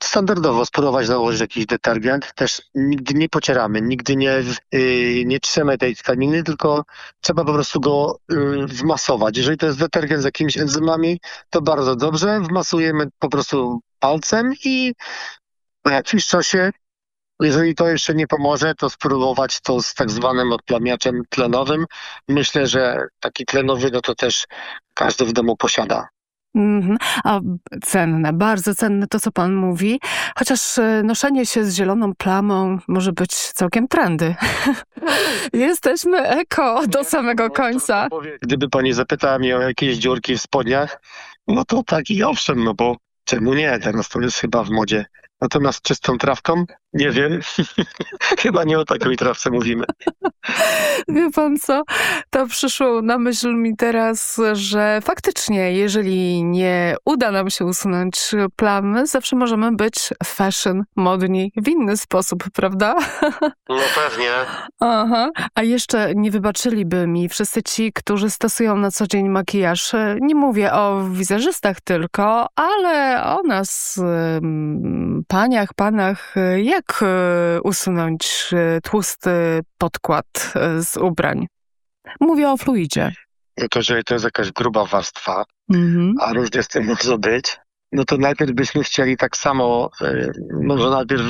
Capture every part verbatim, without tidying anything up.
Standardowo spróbować nałożyć jakiś detergent. Też nigdy nie pocieramy, nigdy nie, yy, nie trzemy tej tkaniny, tylko trzeba po prostu go yy, wmasować. Jeżeli to jest detergent z jakimiś enzymami, to bardzo dobrze. Wmasujemy po prostu palcem i po jakimś czasie, jeżeli to jeszcze nie pomoże, to spróbować to z tak zwanym odplamiaczem tlenowym. Myślę, że taki tlenowy, no to też każdy w domu posiada. Mhm. A cenne, bardzo cenne to, co pan mówi. Chociaż e, noszenie się z zieloną plamą może być całkiem trendy. Jesteśmy eko do samego końca. Gdyby pani zapytała mnie o jakieś dziurki w spodniach, no to tak i owszem, no bo czemu nie? Teraz to jest chyba w modzie. Natomiast czystą trawką? Nie wiem. Chyba nie o takiej trawce mówimy. Wie pan co? To przyszło na myśl mi teraz, że faktycznie, jeżeli nie uda nam się usunąć plamy, zawsze możemy być fashion, modni w inny sposób, prawda? No pewnie. Aha. A jeszcze nie wybaczyliby mi wszyscy ci, którzy stosują na co dzień makijaż. Nie mówię o wizerzystach tylko, ale o nas, ym, paniach, panach. Jak y, usunąć y, tłusty podkład y, z ubrań? Mówię o fluidzie. No to jeżeli to jest jakaś gruba warstwa, Mhm. a różnie z tym może być, no to najpierw byśmy chcieli tak samo, y, może najpierw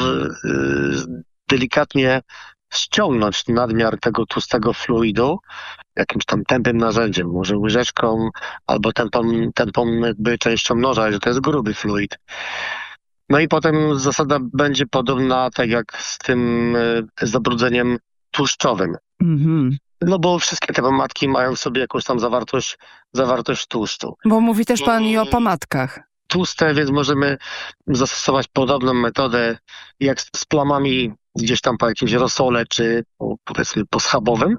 y, delikatnie ściągnąć nadmiar tego tłustego fluidu jakimś tam tępym narzędziem, może łyżeczką albo tępą, tępą jakby częścią noża, że to jest gruby fluid. No i potem zasada będzie podobna tak jak z tym y, zabrudzeniem tłuszczowym. Mhm. No bo wszystkie te pomadki mają w sobie jakąś tam zawartość, zawartość tłuszczu. Bo mówi też pan i o pomadkach. Tłuste, więc możemy zastosować podobną metodę jak z, z plamami gdzieś tam po jakimś rosole, czy po, powiedzmy po schabowym.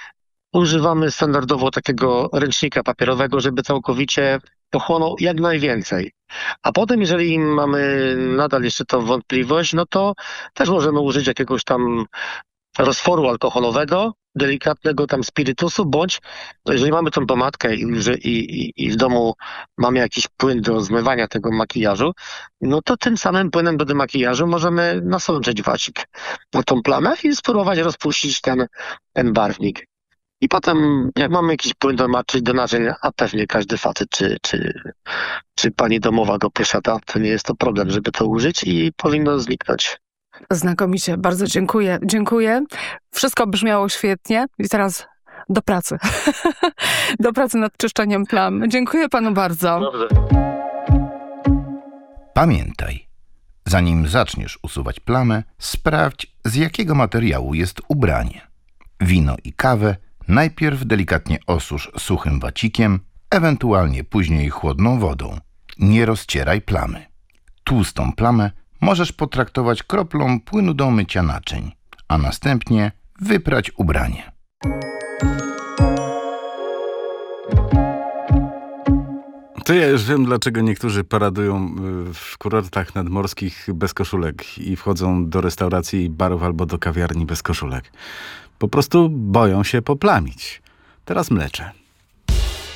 Używamy standardowo takiego ręcznika papierowego, żeby całkowicie pochłonął jak najwięcej. A potem, jeżeli mamy nadal jeszcze tą wątpliwość, no to też możemy użyć jakiegoś tam roztworu alkoholowego, delikatnego tam spirytusu, bądź no jeżeli mamy tą pomadkę i, i, i w domu mamy jakiś płyn do zmywania tego makijażu, no to tym samym płynem do demakijażu możemy nasączyć wasik na tą plamę i spróbować rozpuścić ten, ten barwnik. I potem, jak mamy jakiś płyn do maczyć do naczyń, a pewnie każdy facet czy, czy, czy pani domowa go posiada, to nie jest to problem, żeby to użyć i powinno zniknąć. Znakomicie, bardzo dziękuję. Dziękuję. Wszystko brzmiało świetnie i teraz do pracy. Do pracy nad czyszczeniem plam. Dziękuję panu bardzo. Dobrze. Pamiętaj, zanim zaczniesz usuwać plamę, sprawdź, z jakiego materiału jest ubranie. Wino i kawę najpierw delikatnie osusz suchym wacikiem, ewentualnie później chłodną wodą. Nie rozcieraj plamy. Tłustą plamę możesz potraktować kroplą płynu do mycia naczyń, a następnie wyprać ubranie. To ja już wiem, dlaczego niektórzy paradują w kurortach nadmorskich bez koszulek i wchodzą do restauracji i barów albo do kawiarni bez koszulek. Po prostu boją się poplamić. Teraz mleczę.